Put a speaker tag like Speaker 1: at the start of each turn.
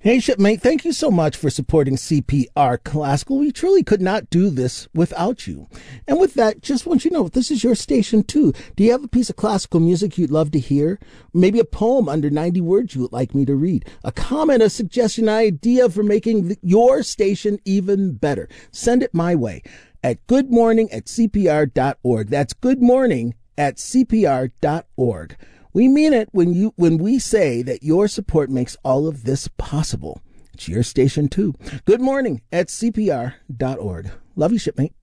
Speaker 1: Hey, shipmate, thank you so much for supporting CPR Classical. We truly could not do this without you. And with that, just want you to know, this is your station too. Do you have a piece of classical music you'd love to hear? Maybe a poem under 90 words you would like me to read? A comment, a suggestion, an idea for making your station even better? Send it my way at goodmorning@cpr.org. That's goodmorning@cpr.org. We mean it when we say that your support makes all of this possible. It's your station too. Goodmorning@cpr.org. Love you, shipmate.